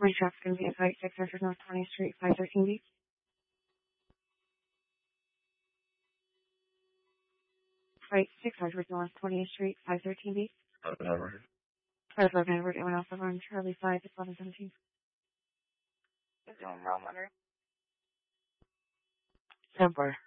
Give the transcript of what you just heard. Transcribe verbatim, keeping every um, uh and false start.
My trap's going to be at Site six hundred North twentieth Street, five thirteen B. Site six hundred North twentieth Street, five thirteen B. Whatever. Five eleven Edward, anyone else over on Charlie five, eleven seventeen. Is doing wrong, Leonard. Subway.